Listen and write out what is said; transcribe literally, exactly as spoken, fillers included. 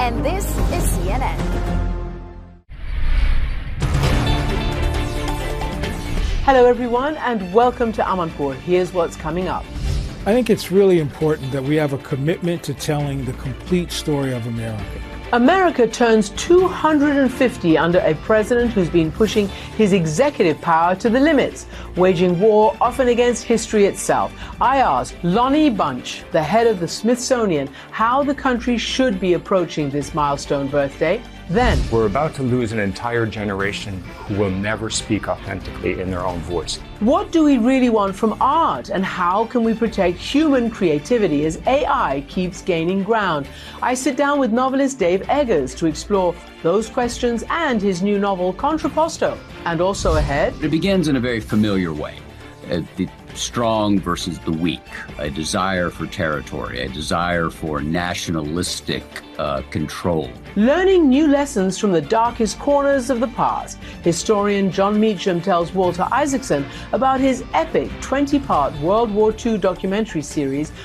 and this is C N N. Hello everyone and welcome to Amanpour. Here's what's coming up. I think it's really important that we have a commitment to telling the complete story of America. America turns two hundred fifty under a president who's been pushing his executive power to the limits, waging war often against history itself. I asked Lonnie Bunch, the head of the Smithsonian, how the country should be approaching this milestone birthday. Then, we're about to lose an entire generation who will never speak authentically in their own voice. What do we really want from art, and how can we protect human creativity as A I keeps gaining ground? I sit down with novelist Dave Eggers to explore those questions and his new novel Contrapposto. And also ahead, it begins in a very familiar way. Uh, the strong versus the weak, a desire for territory, a desire for nationalistic uh, control. Learning new lessons from the darkest corners of the past, historian John Meacham tells Walter Isaacson about his epic twenty-part World War Two documentary series